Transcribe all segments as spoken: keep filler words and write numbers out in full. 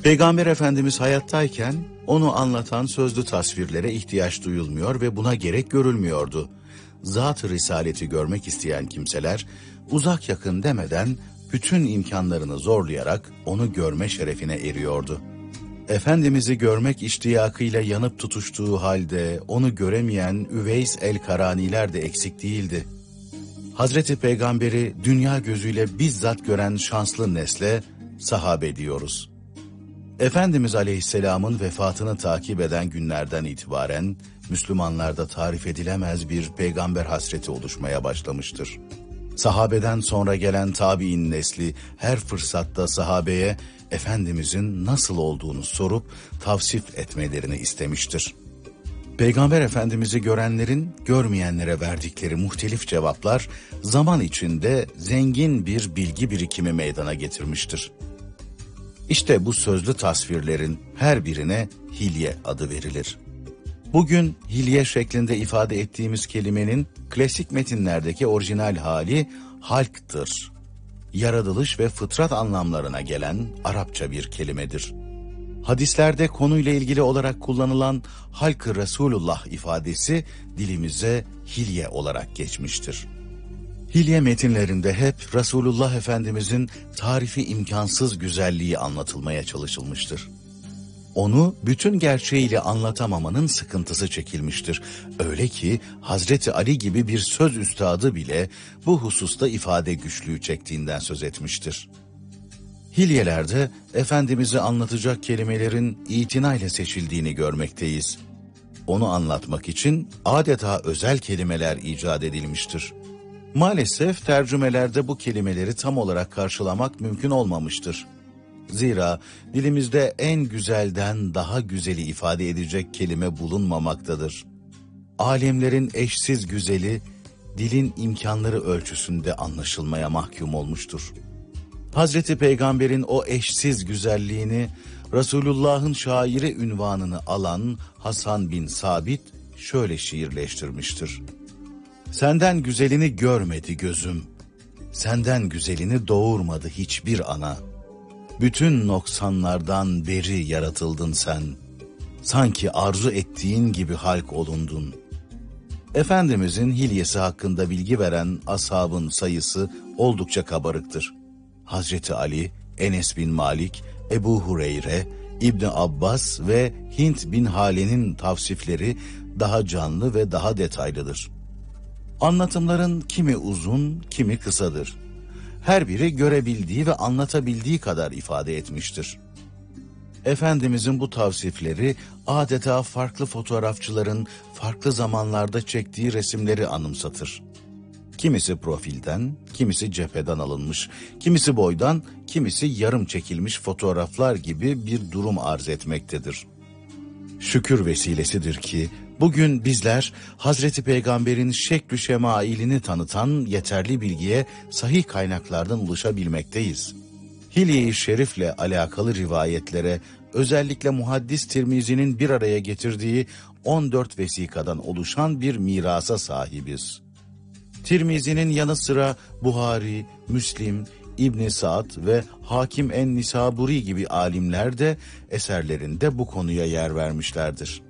Peygamber Efendimiz hayattayken onu anlatan sözlü tasvirlere ihtiyaç duyulmuyor ve buna gerek görülmüyordu. Zat-ı Risaleti görmek isteyen kimseler uzak yakın demeden bütün imkanlarını zorlayarak onu görme şerefine eriyordu. Efendimiz'i görmek iştiyakıyla yanıp tutuştuğu halde onu göremeyen Üveys el-Karaniler de eksik değildi. Hazreti Peygamber'i dünya gözüyle bizzat gören şanslı nesle sahabe diyoruz. Efendimiz Aleyhisselam'ın vefatını takip eden günlerden itibaren Müslümanlarda tarif edilemez bir peygamber hasreti oluşmaya başlamıştır. Sahabeden sonra gelen tabi'in nesli her fırsatta sahabeye Efendimizin nasıl olduğunu sorup tavsif etmelerini istemiştir. Peygamber Efendimiz'i görenlerin görmeyenlere verdikleri muhtelif cevaplar zaman içinde zengin bir bilgi birikimi meydana getirmiştir. İşte bu sözlü tasvirlerin her birine hilye adı verilir. Bugün hilye şeklinde ifade ettiğimiz kelimenin klasik metinlerdeki orijinal hali halktır. Yaratılış ve fıtrat anlamlarına gelen Arapça bir kelimedir. Hadislerde konuyla ilgili olarak kullanılan halk-ı Resulullah ifadesi dilimize hilye olarak geçmiştir. Hilye metinlerinde hep Resulullah Efendimizin tarifi imkansız güzelliği anlatılmaya çalışılmıştır. Onu bütün gerçeğiyle anlatamamanın sıkıntısı çekilmiştir. Öyle ki Hazreti Ali gibi bir söz üstadı bile bu hususta ifade güçlüğü çektiğinden söz etmiştir. Hilyelerde Efendimiz'i anlatacak kelimelerin itinayla seçildiğini görmekteyiz. Onu anlatmak için adeta özel kelimeler icat edilmiştir. Maalesef tercümelerde bu kelimeleri tam olarak karşılamak mümkün olmamıştır. Zira dilimizde en güzelden daha güzeli ifade edecek kelime bulunmamaktadır. Alemlerin eşsiz güzeli, dilin imkanları ölçüsünde anlaşılmaya mahkum olmuştur. Hazreti Peygamber'in o eşsiz güzelliğini, Resulullah'ın şairi ünvanını alan Hasan bin Sabit şöyle şiirleştirmiştir. Senden güzelini görmedi gözüm, senden güzelini doğurmadı hiçbir ana. Bütün noksanlardan beri yaratıldın sen, sanki arzu ettiğin gibi halk olundun. Efendimizin hilyesi hakkında bilgi veren ashabın sayısı oldukça kabarıktır. Hazreti Ali, Enes bin Malik, Ebu Hureyre, İbni Abbas ve Hint bin Hale'nin tavsifleri daha canlı ve daha detaylıdır. Anlatımların kimi uzun, kimi kısadır. Her biri görebildiği ve anlatabildiği kadar ifade etmiştir. Efendimizin bu tavsifleri adeta farklı fotoğrafçıların farklı zamanlarda çektiği resimleri anımsatır. Kimisi profilden, kimisi cepheden alınmış, kimisi boydan, kimisi yarım çekilmiş fotoğraflar gibi bir durum arz etmektedir. Şükür vesilesidir ki bugün bizler Hazreti Peygamber'in şekl-ü şemailini tanıtan yeterli bilgiye sahih kaynaklardan ulaşabilmekteyiz. Hilye-i Şerif'le alakalı rivayetlere özellikle Muhaddis Tirmizi'nin bir araya getirdiği on dört vesikadan oluşan bir mirasa sahibiz. Tirmizi'nin yanı sıra Buhari, Müslim, İbn Sa'd ve Hakim en-Nisaburi gibi alimler de eserlerinde bu konuya yer vermişlerdir.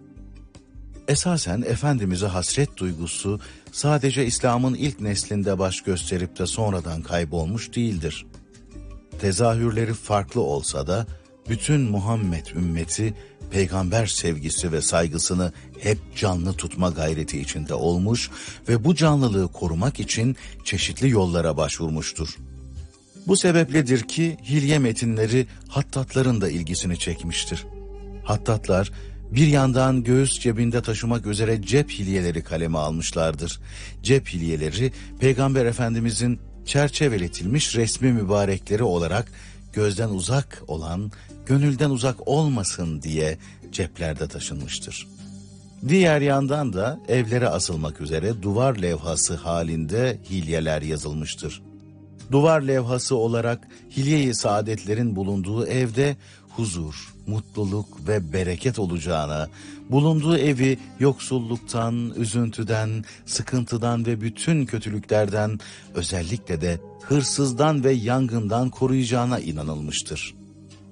Esasen Efendimiz'e hasret duygusu sadece İslam'ın ilk neslinde baş gösterip de sonradan kaybolmuş değildir. Tezahürleri farklı olsa da bütün Muhammed ümmeti peygamber sevgisi ve saygısını hep canlı tutma gayreti içinde olmuş ve bu canlılığı korumak için çeşitli yollara başvurmuştur. Bu sebepledir ki hilye metinleri hattatların da ilgisini çekmiştir. Hattatlar bir yandan göğüs cebinde taşımak üzere cep hilyeleri kaleme almışlardır. Cep hilyeleri Peygamber Efendimizin çerçeveletilmiş resmi mübarekleri olarak gözden uzak olan, gönülden uzak olmasın diye ceplerde taşınmıştır. Diğer yandan da evlere asılmak üzere duvar levhası halinde hilyeler yazılmıştır. Duvar levhası olarak hilye-i saadetlerin bulunduğu evde huzur, mutluluk ve bereket olacağına, bulunduğu evi yoksulluktan, üzüntüden, sıkıntıdan ve bütün kötülüklerden, özellikle de hırsızdan ve yangından koruyacağına inanılmıştır.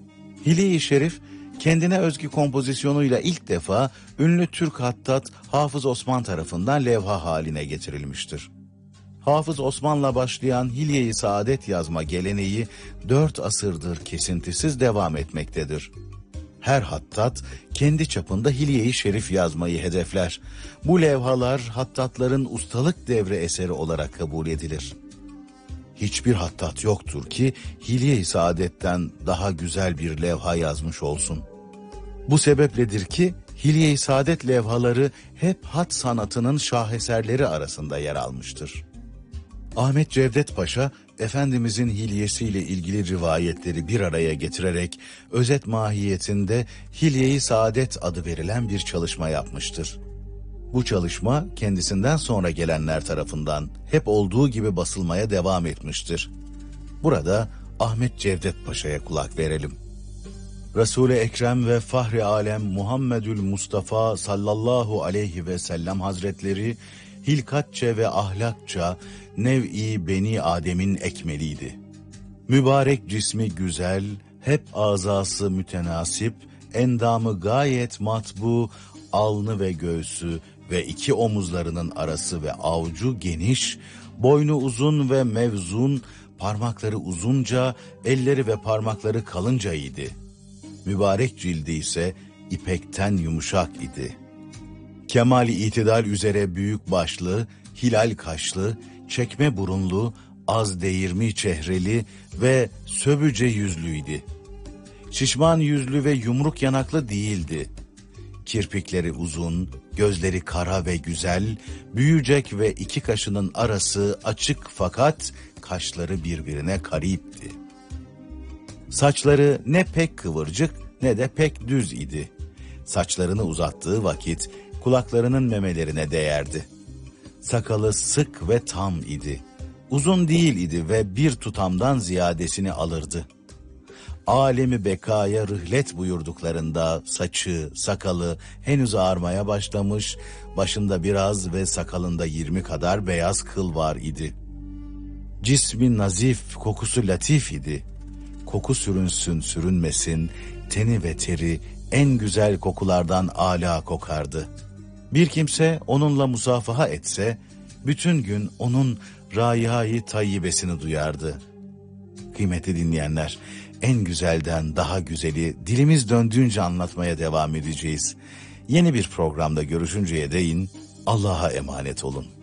Hilye-i Şerif, kendine özgü kompozisyonuyla ilk defa ünlü Türk hattat Hafız Osman tarafından levha haline getirilmiştir. Hafız Osman'la başlayan Hilye-i Saadet yazma geleneği dört asırdır kesintisiz devam etmektedir. Her hattat kendi çapında Hilye-i Şerif yazmayı hedefler. Bu levhalar hattatların ustalık devre eseri olarak kabul edilir. Hiçbir hattat yoktur ki Hilye-i Saadet'ten daha güzel bir levha yazmış olsun. Bu sebepledir ki Hilye-i Saadet levhaları hep hat sanatının şaheserleri arasında yer almıştır. Ahmet Cevdet Paşa, Efendimizin hilyesiyle ilgili rivayetleri bir araya getirerek özet mahiyetinde Hilye-i Saadet adı verilen bir çalışma yapmıştır. Bu çalışma kendisinden sonra gelenler tarafından hep olduğu gibi basılmaya devam etmiştir. Burada Ahmet Cevdet Paşa'ya kulak verelim. Resul-i Ekrem ve Fahri Alem Muhammedül Mustafa sallallahu aleyhi ve sellem Hazretleri hilkatça ve ahlakça nev-i Beni Adem'in ekmeliydi. Mübarek cismi güzel, hep azası mütenasip, endamı gayet matbu, alnı ve göğsü ve iki omuzlarının arası ve avucu geniş, boynu uzun ve mevzun, parmakları uzunca, elleri ve parmakları kalınca idi. Mübarek cildi ise ipekten yumuşak idi. Kemal-i itidal üzere büyük başlı, hilal kaşlı, çekme burunlu, az değirmi çehreli ve söbüce yüzlüydü. Şişman yüzlü ve yumruk yanaklı değildi. Kirpikleri uzun, gözleri kara ve güzel, büyücek ve iki kaşının arası açık fakat kaşları birbirine karipti. Saçları ne pek kıvırcık ne de pek düz idi. Saçlarını uzattığı vakit kulaklarının memelerine değerdi. Sakalı sık ve tam idi. Uzun değil idi ve bir tutamdan ziyadesini alırdı. Alemi bekaya rihlet buyurduklarında saçı, sakalı henüz ağarmaya başlamış, başında biraz ve sakalında yirmi kadar beyaz kıl var idi. Cismi nazif, kokusu latif idi. Koku sürünsün sürünmesin, teni ve teri en güzel kokulardan âlâ kokardı. Bir kimse onunla musafaha etse, bütün gün onun râyâ-i tayyibesini duyardı. Kıymetli dinleyenler, en güzelden daha güzeli dilimiz döndüğünce anlatmaya devam edeceğiz. Yeni bir programda görüşünceye değin Allah'a emanet olun.